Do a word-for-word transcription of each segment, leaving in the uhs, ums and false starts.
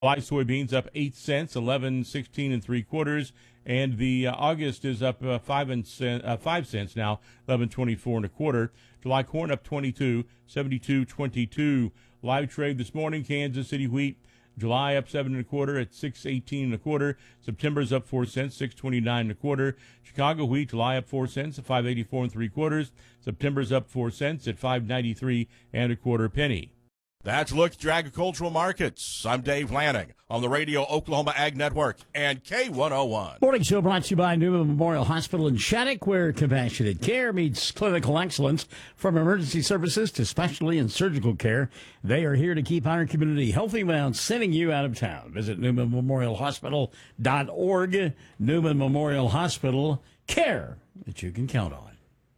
July soybeans up eight cents, eleven sixteen and three quarters, and the uh, August is up uh, five and cent, uh, five cents now, eleven twenty four and a quarter. July corn up twenty-two, seventy-two twenty-two. Live trade this morning, Kansas City wheat. July up seven and a quarter at six eighteen and a quarter. September's up four cents, six twenty nine and a quarter. Chicago wheat, July up four cents at five eighty four and three quarters. September's up four cents at five ninety three and a quarter penny. That's a look at your agricultural markets. I'm Dave Lanning on the Radio Oklahoma Ag Network and K one oh one. Morning show brought to you by Newman Memorial Hospital in Shattuck, where compassionate care meets clinical excellence. From emergency services to specialty and surgical care, they are here to keep our community healthy without sending you out of town. Visit Newman Memorial Hospital dot org. Newman Memorial Hospital, care that you can count on.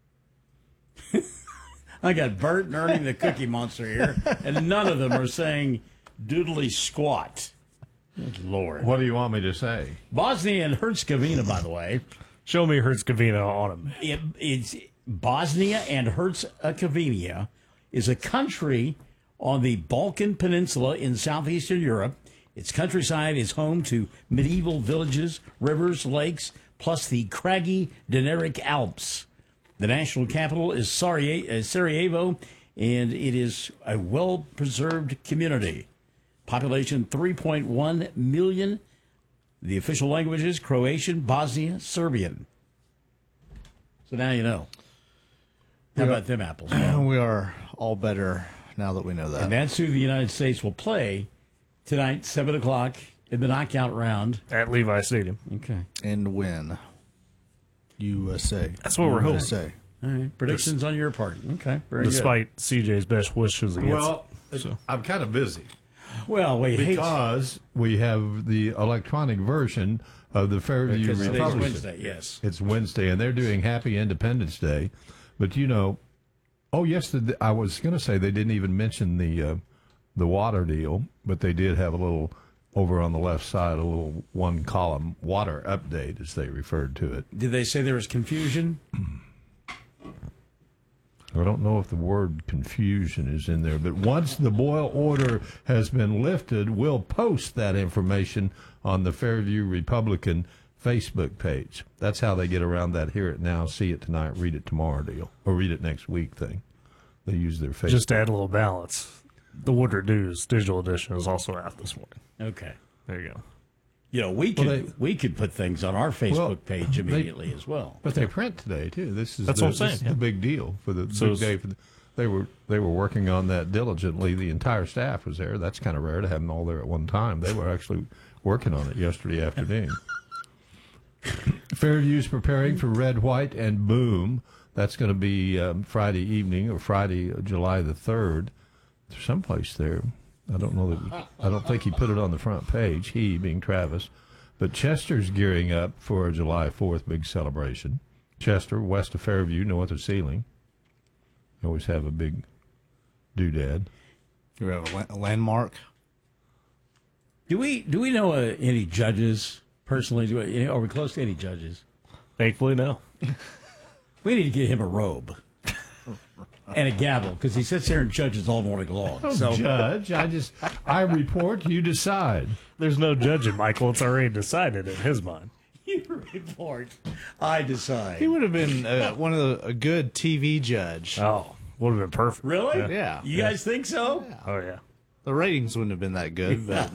I got Bert and Ernie the Cookie Monster here, and none of them are saying doodly squat. Good Lord. What do you want me to say? Bosnia and Herzegovina, by the way. Show me Herzegovina on them. It, it's Bosnia and Herzegovina is a country on the Balkan Peninsula in southeastern Europe. Its countryside is home to medieval villages, rivers, lakes, plus the craggy Dinaric Alps. The national capital is Sarajevo, and it is a well-preserved community. Population three point one million. The official languages, Croatian, Bosnian, Serbian. So now you know. How about them apples? We are all better now that we know that. And that's who the United States will play tonight, seven o'clock, in the knockout round. At Levi Stadium. Okay. And win. U S A. That's what we're hoping. U S A. All right. Predictions Just, on your part. Okay. Very Despite good. C J's best wishes against Well, so. I'm kind of busy. Well, we hate Because we have the electronic version of the Fairview because today's Republican. Wednesday, yes. It's Wednesday, and they're doing Happy Independence Day. But, you know, oh, yes, the, I was going to say they didn't even mention the uh, the water deal, but they did have a little, over on the left side, a little one-column water update, as they referred to it. Did they say there was confusion? I don't know if the word confusion is in there, but once the boil order has been lifted, we'll post that information on the Fairview Republican Facebook page. That's how they get around that hear it now, see it tonight, read it tomorrow deal, or read it next week thing. They use their Facebook. Just to add a little balance, the Woodward News digital edition is also out this morning. Okay. There you go. You know, we could Well, they- we could put things on our Facebook Well, page immediately they- as well. But they print today too. This is That's the, what I'm saying, This is yeah. the big deal for the So big it's- day. For the, they were they were working on that diligently. The entire staff was there. That's kind of rare to have them all there at one time. They were actually working on it yesterday afternoon. Fairview's preparing for Red, White, and Boom. That's going to be um, Friday evening or Friday, uh, July the third. There's someplace there. I don't know that. I don't think he put it on the front page. He being Travis. But Chester's gearing up for a July fourth big celebration. Chester, west of Fairview, north of Sealing. They always have a big doodad. Do we have a, la- a landmark? Do we do we know uh, any judges personally? Do we, are we close to any judges? Thankfully, no. We need to get him a robe and a gavel because he sits there and judges all morning long. So Judge, I just I report, you decide. There's no judging, Michael. It's already decided in his mind. you report, I decide. He would have been uh, one of the, a good T V judge. Oh, would have been perfect. Really? Yeah. Yeah. You guys think so? Oh, yeah. The ratings wouldn't have been that good, but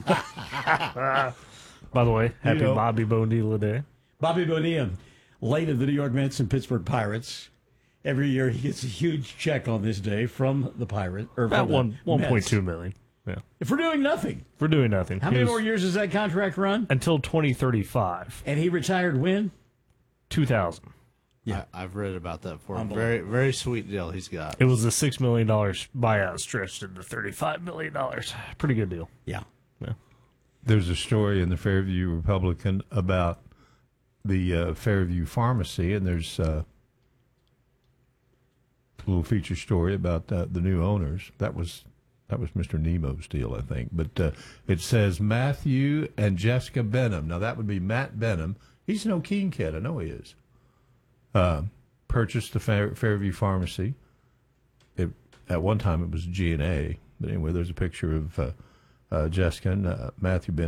By the way, happy know- Bobby Bonilla Day. Bobby Bonilla, late of the New York Mets and Pittsburgh Pirates. Every year he gets a huge check on this day from the Pirate or About from the one one point two Mets. million. Yeah, If we're doing nothing, we're doing nothing. how He many was- more years does that contract run? until twenty thirty five? And he retired when? Two thousand. Yeah. I, I've read about that for him. Unbelievable. Very, very sweet deal he's got. It was a six million dollars buyout stretched into thirty five million dollars. Pretty good deal. Yeah. Yeah. There's a story in the Fairview Republican about the uh, Fairview Pharmacy, and there's uh, a little feature story about uh, the new owners. That was that was Mister Nemo's deal, I think. But uh, it says Matthew and Jessica Benham. Now, that would be Matt Benham. He's an O'Keene kid. I know he is. Uh, purchased the Fair, Fairview Pharmacy. It, at one time, it was G and A. But anyway, there's a picture of uh, uh, Jessica and uh, Matthew Ben.